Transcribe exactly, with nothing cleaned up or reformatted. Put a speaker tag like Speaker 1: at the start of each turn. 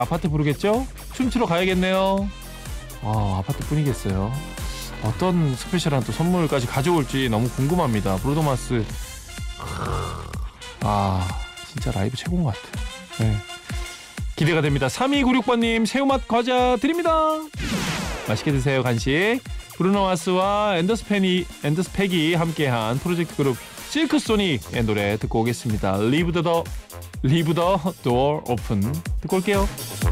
Speaker 1: 아파트 부르겠죠? 춤추러 가야겠네요. 아, 아파트뿐이겠어요. 어떤 스페셜한 또 선물까지 가져올지 너무 궁금합니다. 브루노마스. 아, 진짜 라이브 최고인 것 같아요. 네. 기대가 됩니다. 삼이구육 번님 새우맛 과자 드립니다. 맛있게 드세요. 간식. 브루노마스와 앤더스펜이, 앤더스펙이 함께한 프로젝트 그룹 실크소닉의 노래 듣고 오겠습니다. Leave the, Leave the door open. 듣고 올게요.